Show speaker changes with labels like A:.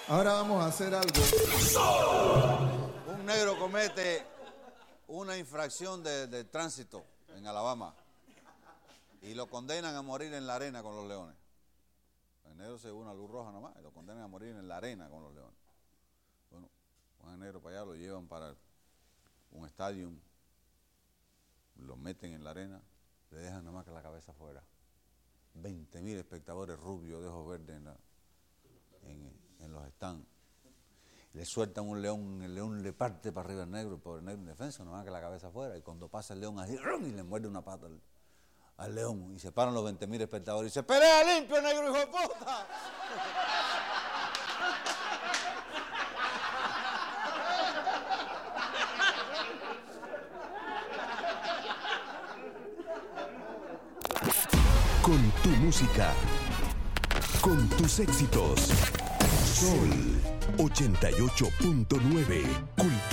A: Ahora vamos a hacer algo.
B: Un negro comete una infracción de tránsito en Alabama y lo condenan a morir en la arena con los leones. El negro se une a luz roja nomás y lo condenan a morir en la arena con los leones. Bueno, van el negro para allá, lo llevan para un estadio, lo meten en la arena, le dejan nada más que la cabeza afuera. 20.000 espectadores rubios de ojos verdes en los stands. Le sueltan un león, el león le parte para arriba al negro, el pobre negro indefenso, nada más que la cabeza afuera, y cuando pasa el león así, y le muerde una pata al león, y se paran los 20.000 espectadores y dice: ¡pelea limpio, negro, hijo de puta!
C: Con tu música, con tus éxitos. Sol 88.9.